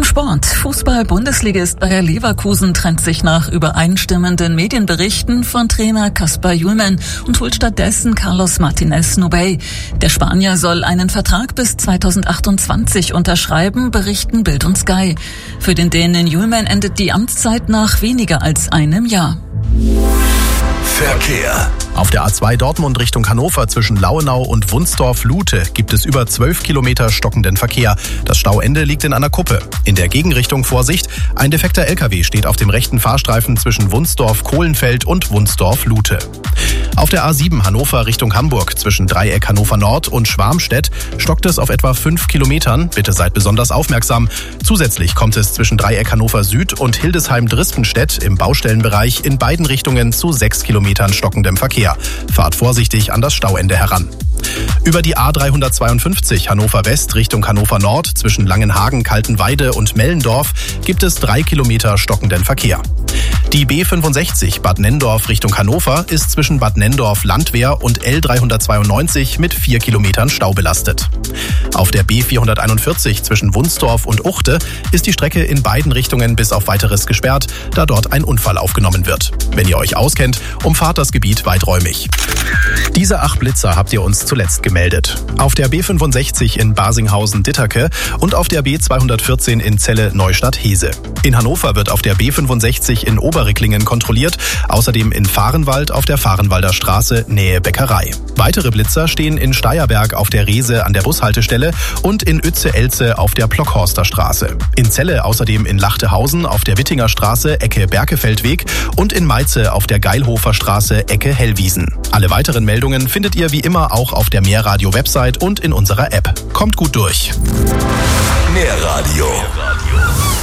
Sport. Fußball-Bundesligist Bayer Leverkusen trennt sich nach übereinstimmenden Medienberichten von Trainer Kasper Hjulmand und holt stattdessen Carlos Martinez Nubey. Der Spanier soll einen Vertrag bis 2028 unterschreiben, berichten Bild und Sky. Für den Dänen Hjulmand endet die Amtszeit nach weniger als einem Jahr. Verkehr. Auf der A2 Dortmund Richtung Hannover zwischen Lauenau und Wunsdorf-Lute gibt es über 12 Kilometer stockenden Verkehr. Das Stauende liegt in einer Kuppe. In der Gegenrichtung Vorsicht, ein defekter LKW steht auf dem rechten Fahrstreifen zwischen Wunsdorf-Kohlenfeld und Wunsdorf-Lute. Auf der A7 Hannover Richtung Hamburg zwischen Dreieck Hannover Nord und Schwarmstedt stockt es auf etwa 5 Kilometern. Bitte seid besonders aufmerksam. Zusätzlich kommt es zwischen Dreieck Hannover Süd und Hildesheim-Drispenstedt im Baustellenbereich in beiden Richtungen zu 6 Kilometern stockendem Verkehr. Fahrt vorsichtig an das Stauende heran. Über die A352 Hannover West Richtung Hannover Nord zwischen Langenhagen, Kaltenweide und Mellendorf gibt es 3 Kilometer stockenden Verkehr. Die B65 Bad Nenndorf Richtung Hannover ist zwischen Bad Nenndorf Landwehr und L392 mit 4 Kilometern Stau belastet. Auf der B441 zwischen Wunsdorf und Uchte ist die Strecke in beiden Richtungen bis auf Weiteres gesperrt, da dort ein Unfall aufgenommen wird. Wenn ihr euch auskennt, umfahrt das Gebiet weiträumig. Diese 8 Blitzer habt ihr uns zuletzt gemeldet. Auf der B65 in Barsinghausen-Ditterke und auf der B214 in Celle-Neustadt-Hese. In Hannover wird auf der B65 in Oberricklingen kontrolliert, außerdem in Vahrenwald auf der Vahrenwalder Straße Nähe Bäckerei. Weitere Blitzer stehen in Steierberg auf der Reese an der Bushaltestelle und in Uetze-Elze auf der Plockhorster Straße. In Celle außerdem in Lachtehausen auf der Wittinger Straße Ecke Berkefeldweg und in Meize auf der Geilhofer Straße Ecke Hellwiesen. Alle weiteren Meldungen findet ihr wie immer auch auf der Mehrradio-Website und in unserer App. Kommt gut durch. Mehrradio.